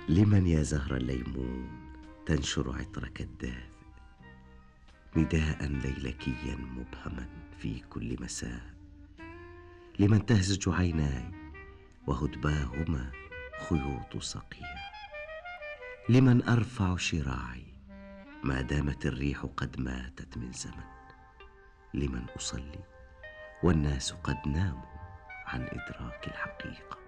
لمن يا زهر الليمون تنشر عطرك الدافئ، نداء ليلكيا مبهما في كل مساء، لمن تهزج عيناي وهدباهما خيوط صقيع، لمن أرفع شراعي ما دامت الريح قد ماتت من زمن، لمن أصلي والناس قد ناموا عن إدراك الحقيقة.